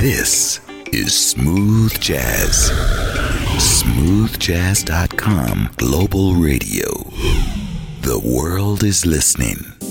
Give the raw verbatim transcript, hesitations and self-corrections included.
This is Smooth Jazz. smooth jazz dot com Global Radio. The world is listening.